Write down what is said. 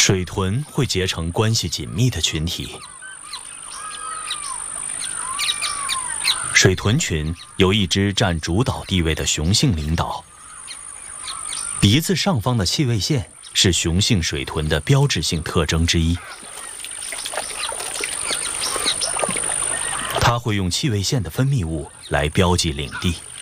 水豚会结成关系紧密的群体。水豚群由一只占主导地位的雄性领导。鼻子上方的气味线是雄性水豚的标志性特征之一。它会用气味线的分泌物来标记领地。